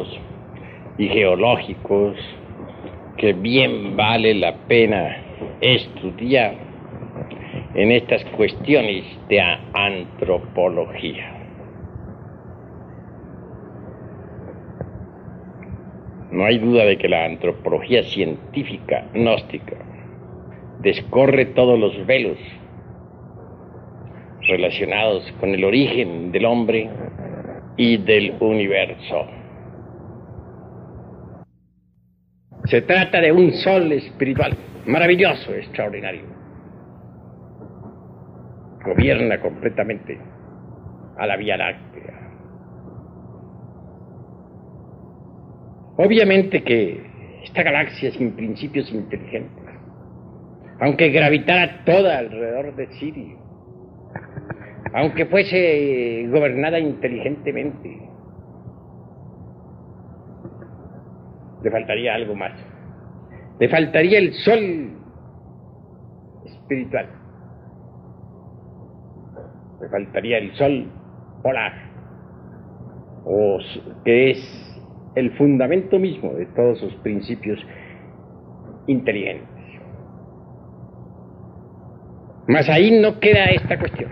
físicos y geológicos que bien vale la pena estudiar en estas cuestiones de antropología. No hay duda de que la antropología científica gnóstica descorre todos los velos relacionados con el origen del hombre y del universo. Se trata de un sol espiritual, maravilloso, extraordinario. Gobierna completamente a la Vía Láctea. Obviamente que esta galaxia sin principios inteligentes, aunque gravitara toda alrededor de Sirio, aunque fuese gobernada inteligentemente, le faltaría algo más. Le faltaría el sol espiritual. Le faltaría el sol polar, que es el fundamento mismo de todos sus principios inteligentes. Mas ahí no queda esta cuestión.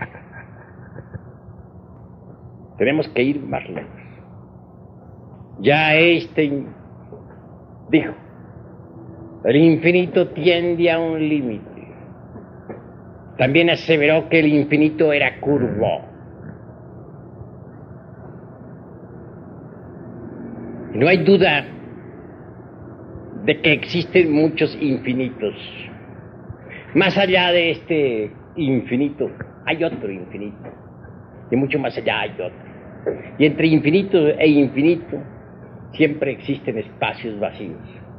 Tenemos que ir más lejos. Ya Einstein dijo, el infinito tiende a un límite. También aseveró que el infinito era curvo. Y no hay duda de que existen muchos infinitos. Más allá de este infinito hay otro infinito. Y mucho más allá hay otro. Y entre infinito e infinito siempre existen espacios vacíos.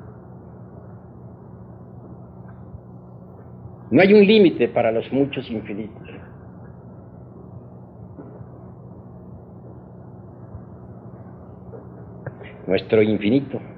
No hay un límite para los muchos infinitos. Nuestro infinito